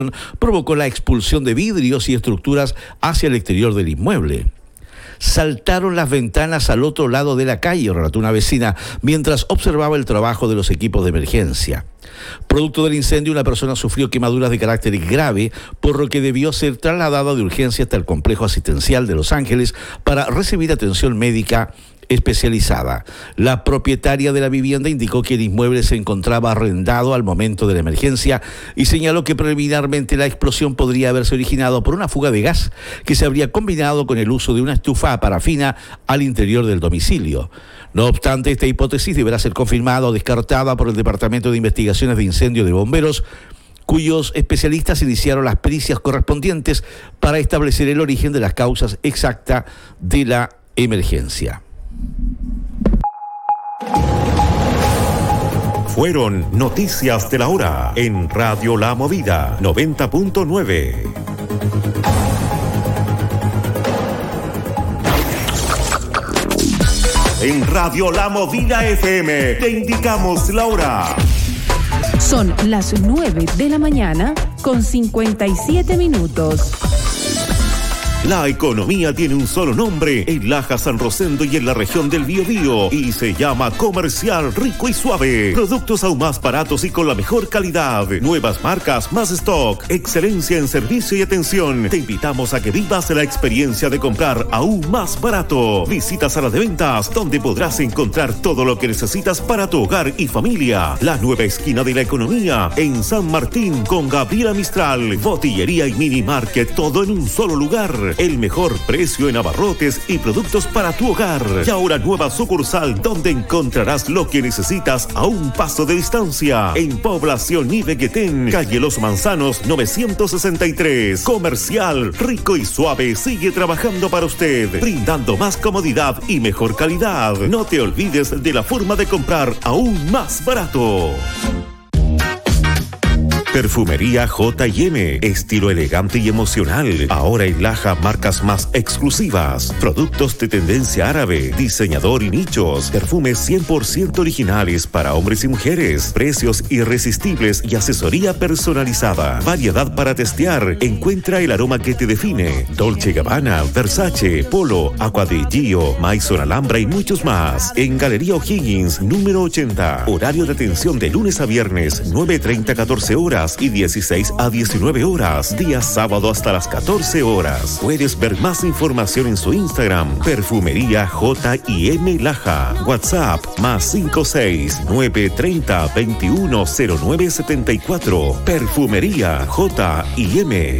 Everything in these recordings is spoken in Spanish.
provocó la expulsión de vidrios y estructuras hacia el exterior del inmueble. Saltaron las ventanas al otro lado de la calle, relató una vecina, mientras observaba el trabajo de los equipos de emergencia. Producto del incendio, una persona sufrió quemaduras de carácter grave, por lo que debió ser trasladada de urgencia hasta el complejo asistencial de Los Ángeles para recibir atención médica especializada. La propietaria de la vivienda indicó que el inmueble se encontraba arrendado al momento de la emergencia y señaló que preliminarmente la explosión podría haberse originado por una fuga de gas que se habría combinado con el uso de una estufa a parafina al interior del domicilio. No obstante, esta hipótesis deberá ser confirmada o descartada por el Departamento de Investigaciones de Incendio de Bomberos, cuyos especialistas iniciaron las pericias correspondientes para establecer el origen de las causas exactas de la emergencia. Fueron noticias de la hora en Radio La Movida 90.9. En Radio La Movida FM te indicamos la hora. Son las 9 de la mañana con 57 minutos. La economía tiene un solo nombre en Laja, San Rosendo y en la región del Biobío y se llama Comercial Rico y Suave. Productos aún más baratos y con la mejor calidad. Nuevas marcas, más stock, excelencia en servicio y atención. Te invitamos a que vivas la experiencia de comprar aún más barato. Visita Sala de Ventas, donde podrás encontrar todo lo que necesitas para tu hogar y familia. La nueva esquina de la economía en San Martín con Gabriela Mistral. Botillería y mini market, todo en un solo lugar. El mejor precio en abarrotes y productos para tu hogar. Y ahora nueva sucursal donde encontrarás lo que necesitas a un paso de distancia. En Población Ibeguetén, calle Los Manzanos 963. Comercial Rico y Suave sigue trabajando para usted, brindando más comodidad y mejor calidad. No te olvides de la forma de comprar aún más barato. Perfumería J&M, estilo elegante y emocional. Ahora en Laja, marcas más exclusivas. Productos de tendencia árabe, diseñador y nichos. Perfumes 100% originales para hombres y mujeres. Precios irresistibles y asesoría personalizada. Variedad para testear. Encuentra el aroma que te define. Dolce & Gabbana, Versace, Polo, Aqua di Gio, Maison Alhambra y muchos más. En Galería O'Higgins, número 80. Horario de atención de lunes a viernes, 9:30 a 14 horas. Y 16 a 19 horas, día sábado hasta las 14 horas. Puedes ver más información en su Instagram, Perfumería J&M Laja. WhatsApp, +56 930 210974. Perfumería J&M.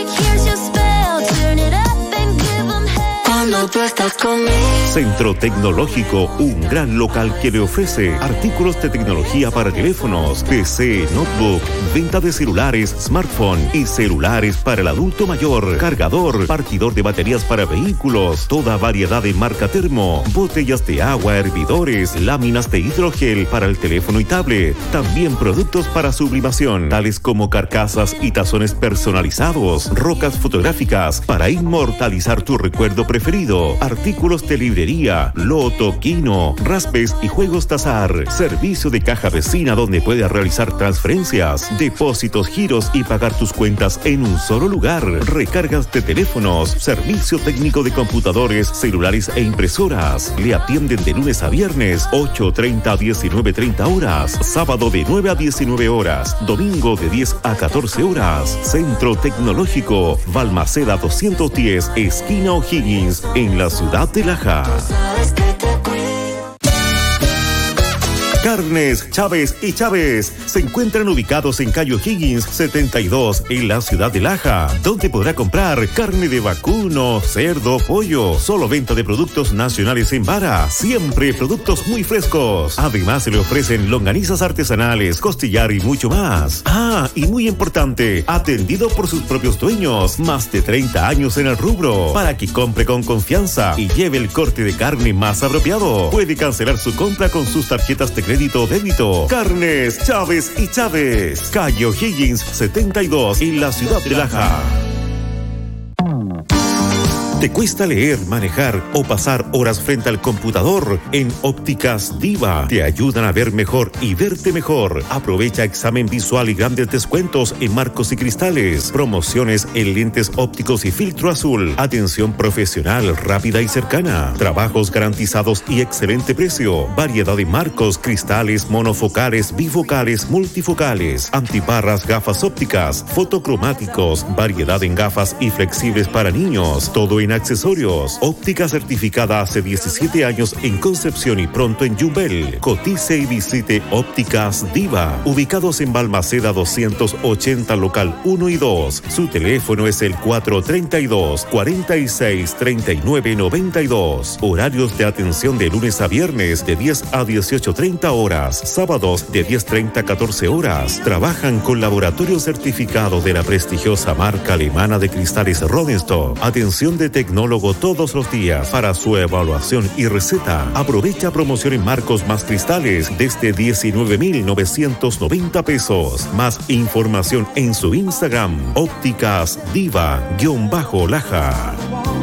Tú estás conmigo. Centro Tecnológico, un gran local que le ofrece artículos de tecnología para teléfonos, PC, notebook, venta de celulares, smartphone y celulares para el adulto mayor, cargador, partidor de baterías para vehículos, toda variedad de marca termo, botellas de agua, hervidores, láminas de hidrogel para el teléfono y tablet, también productos para sublimación, tales como carcasas y tazones personalizados, rocas fotográficas para inmortalizar tu recuerdo preferido, artículos de librería, loto, quino, raspes y juegos de azar, servicio de caja vecina donde puedes realizar transferencias, depósitos, giros y pagar tus cuentas en un solo lugar, recargas de teléfonos, servicio técnico de computadores, celulares e impresoras. Le atienden de lunes a viernes, 8:30 a 19:30 horas, sábado de 9 a 19 horas, domingo de 10 a 14 horas. Centro Tecnológico, Balmaceda 210, esquina O'Higgins, en la ciudad de Laja. Carnes Chávez y Chávez se encuentran ubicados en calle O'Higgins 72 en la ciudad de Laja, donde podrá comprar carne de vacuno, cerdo, pollo, solo venta de productos nacionales en vara, siempre productos muy frescos. Además se le ofrecen longanizas artesanales, costillar y mucho más. Ah, y muy importante, atendido por sus propios dueños, más de 30 años en el rubro, para que compre con confianza y lleve el corte de carne más apropiado. Puede cancelar su compra con sus tarjetas de crédito o débito. Carnes Chávez y Chávez, calle O'Higgins 72 en la ciudad de Laja. ¿Te cuesta leer, manejar o pasar horas frente al computador? En Ópticas Diva te ayudan a ver mejor y verte mejor. Aprovecha examen visual y grandes descuentos en marcos y cristales. Promociones en lentes ópticos y filtro azul. Atención profesional rápida y cercana. Trabajos garantizados y excelente precio. Variedad de marcos, cristales, monofocales, bifocales, multifocales, antiparras, gafas ópticas, fotocromáticos, variedad en gafas y flexibles para niños. Todo en accesorios. Óptica certificada hace 17 años en Concepción y pronto en Yumbel. Cotice y visite Ópticas Diva. Ubicados en Balmaceda 280, local 1 y 2. Su teléfono es el 432-463992. Horarios de atención de lunes a viernes de 10 a 18:30 horas. Sábados de 10:30 a 14 horas. Trabajan con laboratorio certificado de la prestigiosa marca alemana de cristales Rodenstock. Atención de tecnólogo todos los días para su evaluación y receta. Aprovecha promoción en marcos más cristales desde 19,990 pesos. Más información en su Instagram, Ópticas Diva_Laja.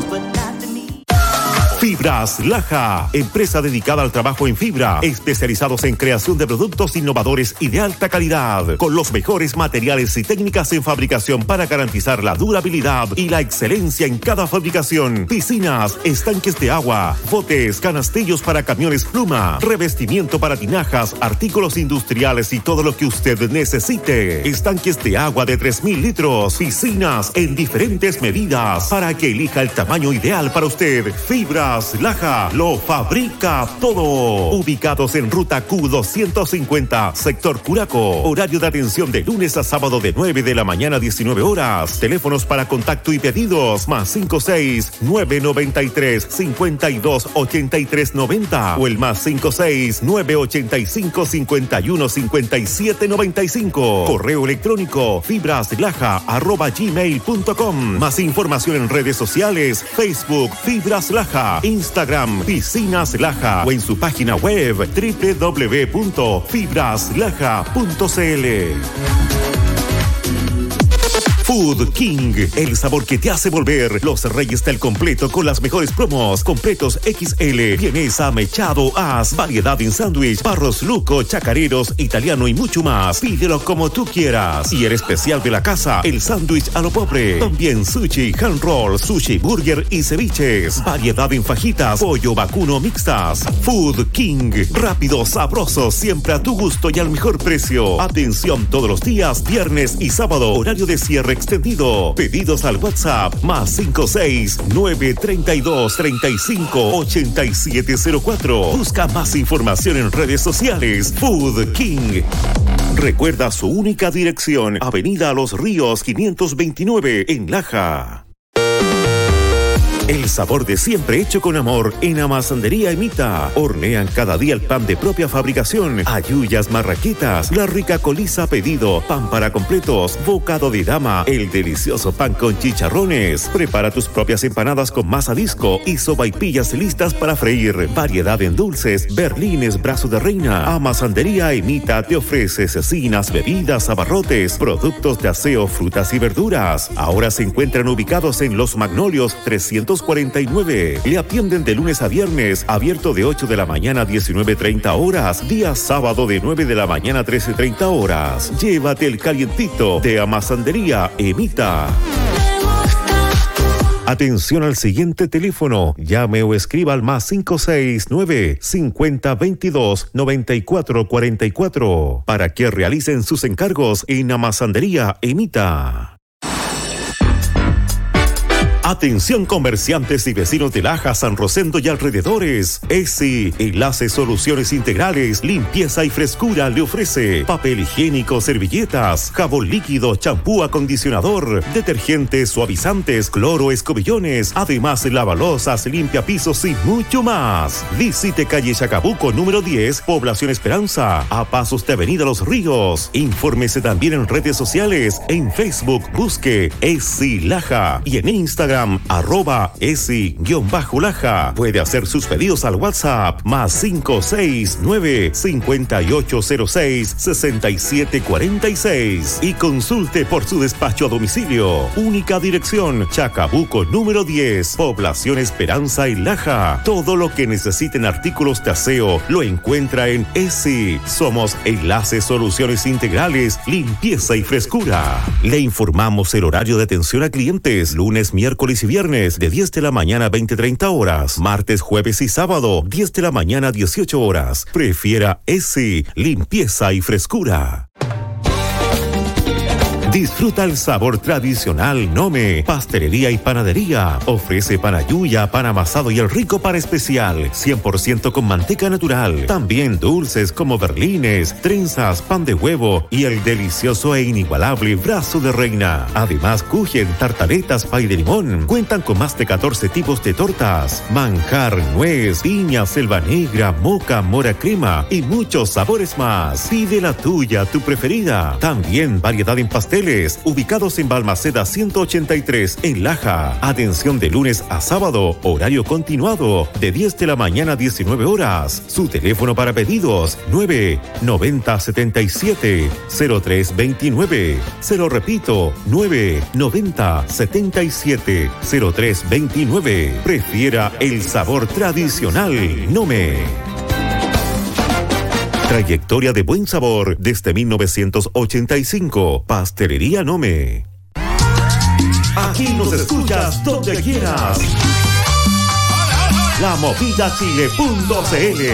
Fibras Laja, empresa dedicada al trabajo en fibra, especializados en creación de productos innovadores y de alta calidad, con los mejores materiales y técnicas en fabricación para garantizar la durabilidad y la excelencia en cada fabricación. Piscinas, estanques de agua, botes, canastillos para camiones pluma, revestimiento para tinajas, artículos industriales y todo lo que usted necesite. Estanques de agua de 3,000 litros, piscinas en diferentes medidas para que elija el tamaño ideal para usted. Fibras Laja lo fabrica todo. Ubicados en ruta Q250, sector Curaco. Horario de atención de lunes a sábado de 9 de la mañana a 19 horas. Teléfonos para contacto y pedidos +56 993 52 83 90 o el +56 985 51 57 95. Correo electrónico fibraslaja@gmail.com. Más información en redes sociales: Facebook Fibras Laja, Instagram Piscinas Laja o en su página web www.fibraslaja.cl. Food King, el sabor que te hace volver. Los reyes del completo con las mejores promos. Completos XL, vienesa, mechado, as, variedad en sándwich, barros luco, chacareros, italiano y mucho más. Pídelo como tú quieras. Y el especial de la casa, el sándwich a lo pobre. También sushi, hand roll, sushi, burger y ceviches. Variedad en fajitas, pollo vacuno mixtas. Food King, rápido, sabroso, siempre a tu gusto y al mejor precio. Atención todos los días, viernes y sábado. Horario de cierre extendido. Pedidos al WhatsApp +56 932 35 8704. Busca más información en redes sociales. Food King. Recuerda su única dirección: Avenida Los Ríos 529 en Laja. El sabor de siempre hecho con amor en Amasandería Emita. Hornean cada día el pan de propia fabricación. Ayuyas marraquitas, la rica coliza a pedido, pan para completos, bocado de dama, el delicioso pan con chicharrones. Prepara tus propias empanadas con masa disco y sopaipillas listas para freír. Variedad en dulces, berlines, brazo de reina. Amasandería Emita te ofrece cecinas, bebidas, abarrotes, productos de aseo, frutas y verduras. Ahora se encuentran ubicados en Los Magnolios 349. Le atienden de lunes a viernes, abierto de 8 de la mañana a 19:30 horas, día sábado de 9 de la mañana a 13:30 horas. Llévate el calientito de Amasandería Emita. Atención al siguiente teléfono. Llame o escriba al +569 50 22 94 44 para que realicen sus encargos en Amasandería Emita. Atención comerciantes y vecinos de Laja, San Rosendo y alrededores. ESI, Enlace Soluciones Integrales, limpieza y frescura le ofrece papel higiénico, servilletas, jabón líquido, champú acondicionador, detergentes, suavizantes, cloro, escobillones, además lavalosas, limpiapisos y mucho más. Visite calle Chacabuco número 10, Población Esperanza, a pasos de Avenida Los Ríos. Infórmese también en redes sociales. En Facebook busque ESI Laja y en Instagram Instagram @esi_laja. Puede hacer sus pedidos al WhatsApp +569 5806 6746 y consulte por su despacho a domicilio. Única dirección: Chacabuco número 10, Población Esperanza y Laja. Todo lo que necesiten artículos de aseo lo encuentra en ESI. Somos Enlace Soluciones Integrales, Limpieza y Frescura. Le informamos el horario de atención a clientes: lunes, miércoles y viernes de 10 de la mañana a 20:30 horas, martes, jueves y sábado 10 de la mañana a 18 horas. Prefiera ESI, Limpieza y Frescura. Disfruta el sabor tradicional Nome. Pastelería y panadería. Ofrece pan ayuya, pan amasado y el rico pan especial, 100% con manteca natural. También dulces como berlines, trenzas, pan de huevo y el delicioso e inigualable brazo de reina. Además, kuchen, tartaletas, pay de limón. Cuentan con más de 14 tipos de tortas, manjar, nuez, piña, selva negra, moca, mora crema y muchos sabores más. Pide la tuya, tu preferida. También variedad en pasteles, ubicados en Balmaceda 183 en Laja. Atención de lunes a sábado, horario continuado de 10 de la mañana a 19 horas. Su teléfono para pedidos 990-77-0329. Se lo repito, 990-77-0329. Prefiera el sabor tradicional Nome. Trayectoria de buen sabor desde 1985. Pastelería Nome. Aquí nos escuchas donde quieras. LaMovidaChile.cl.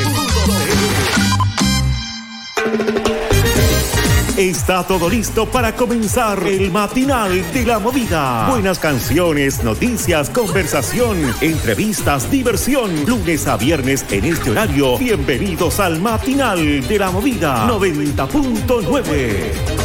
Está todo listo para comenzar el matinal de La Movida. Buenas canciones, noticias, conversación, entrevistas, diversión. Lunes a viernes en este horario. Bienvenidos al matinal de La Movida 90.9.